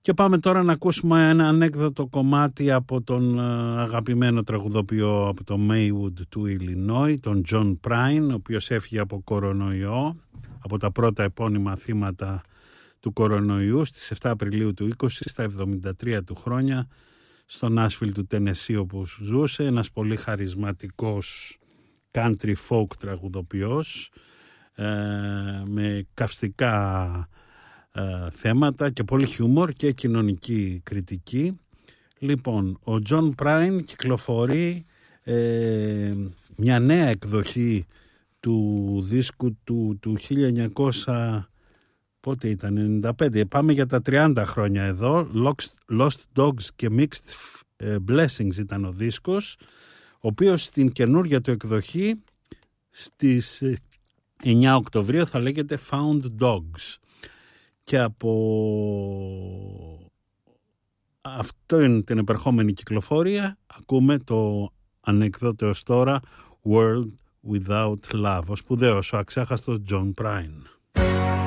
Και πάμε τώρα να ακούσουμε ένα ανέκδοτο κομμάτι από τον αγαπημένο τραγουδοποιό από το Maywood του Illinois, τον John Prine, ο οποίος έφυγε από κορονοϊό, από τα πρώτα επώνυμα θύματα του κορονοϊού στις 7 Απριλίου του 20, στα 73 του χρόνια, στο Νάσβιλ του Τενεσί όπου ζούσε, ένας πολύ χαρισματικός country folk τραγουδοποιός, με καυστικά θέματα και πολύ χιούμορ και κοινωνική κριτική. Λοιπόν, ο John Prine κυκλοφορεί μια νέα εκδοχή του δίσκου του 1900, πότε ήταν, 95, πάμε για τα 30 χρόνια εδώ. Lost Dogs και Mixed Blessings ήταν ο δίσκος, ο οποίος στην καινούργια του εκδοχή στις 9 Οκτωβρίου θα λέγεται Found Dogs. Και από αυτό είναι την επερχόμενη κυκλοφορία ακούμε το ανεκδότεο τώρα World Without Love, ο σπουδαίος, ο αξέχαστος John Prine.